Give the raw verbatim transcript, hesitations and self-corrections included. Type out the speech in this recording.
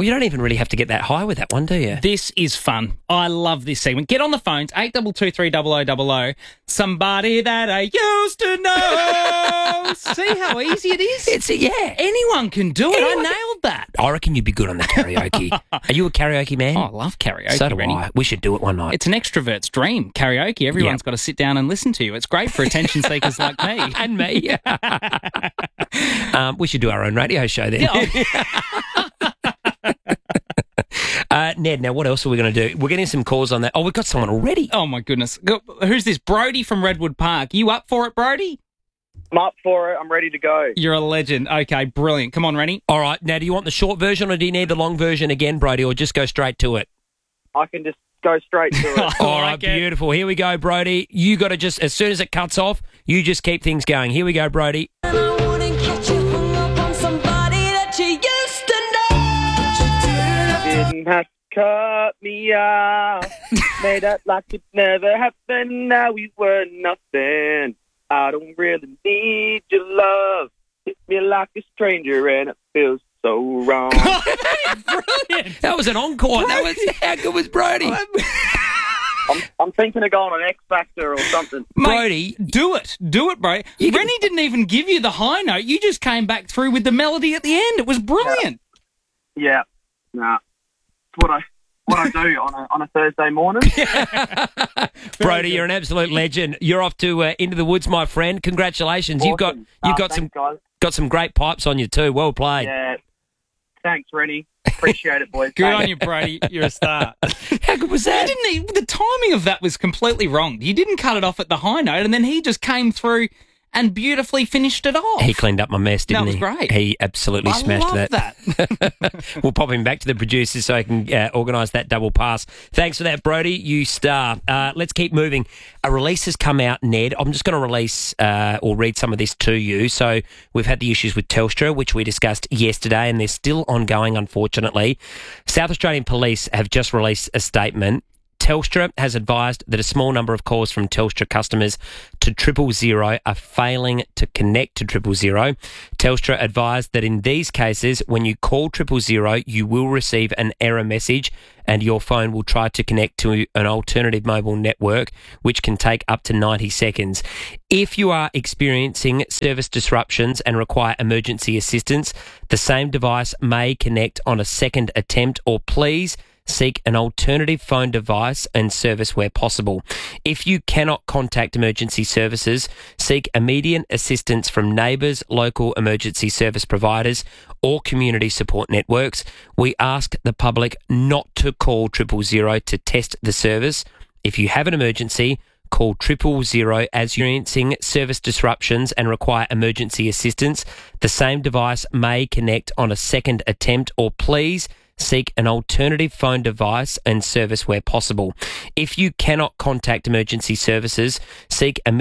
you don't even really have to get that high with that one, do you? This is fun. I love this segment. Get on the phones, eight two two three double oh double oh. Somebody that I used to know. See how easy it is? It's yeah. Anyone can do it. Anyone I nailed that. I reckon you'd be good on the karaoke. Are you a karaoke man? Oh, I love karaoke. So do Rennie. I. We should do it one night. It's an extrovert's dream, karaoke. Everyone's Yep. got to sit down and listen to you. It's great for attention seekers like me. And me. um, we should do our own radio show then. uh, Ned, now what else are we going to do? We're getting some calls on that. Oh, we've got someone already. Oh, my goodness. Go- Who's this? Brody from Redwood Park. You up for it, Brody? I'm up for it. I'm ready to go. You're a legend. Okay, brilliant. Come on, Rennie. All right. Now, do you want the short version or do you need the long version again, Brody, or just go straight to it? I can just go straight to it. I All right, like it. beautiful. Here we go, Brody. You got to just, as soon as it cuts off, you just keep things going. Here we go, Brody. I wouldn't catch you hung up on somebody that you used to know. Didn't have to cut me off. Made up like it never happened. Now we were nothing. I don't really need your love. Hit me like a stranger and it feels so wrong. Brilliant. That was an encore. That was, how good was Brody? I'm, I'm thinking of going on X Factor or something. Mate, Brody. do it. Do it, bro. You can- Rennie didn't even give you the high note. You just came back through with the melody at the end. It was brilliant. Yeah. Nah. It's what I what I do on a on a Thursday morning. Brody, you're an absolute legend. You're off to uh, Into the Woods, my friend. Congratulations. You've got Awesome. you've Uh, got thanks, some guys. got some great pipes on you too. Well played. Yeah. Thanks, Rennie. Appreciate it, boys. Good Thanks. on you, Brody. You're a star. How good was You that? didn't e- the timing of that was completely wrong. You didn't cut it off at the high note, and then he just came through and beautifully finished it off. He cleaned up my mess, didn't That was he? great. He absolutely I smashed love that. We'll pop him back to the producers so he can uh, organise that double pass. Thanks for that, Brody. You star. Uh, let's keep moving. A release has come out, Ned. I'm just going to release uh, or read some of this to you. So we've had the issues with Telstra, which we discussed yesterday, and they're still ongoing, unfortunately. South Australian Police have just released a statement. Telstra has advised that a small number of calls from Telstra customers to triple zero are failing to connect to triple zero. Telstra advised that in these cases, when you call triple zero, you will receive an error message and your phone will try to connect to an alternative mobile network, which can take up to ninety seconds. If you are experiencing service disruptions and require emergency assistance, the same device may connect on a second attempt, or please seek an alternative phone device and service where possible. If you cannot contact emergency services, seek immediate assistance from neighbours, local emergency service providers or community support networks. We ask the public not to call triple zero to test the service. If you have an emergency, call triple zero as you're experiencing service disruptions and require emergency assistance. The same device may connect on a second attempt, or please seek an alternative phone device and service where possible. If you cannot contact emergency services, seek a